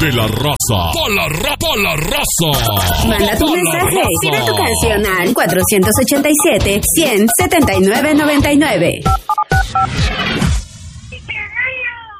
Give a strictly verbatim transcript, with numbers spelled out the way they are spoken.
de la raza. Pa' la, ra, pa la raza. Manda tu Pa la mensaje. raza. Pide tu canción al cuatro ocho siete, cien, setenta y nueve noventa y nueve.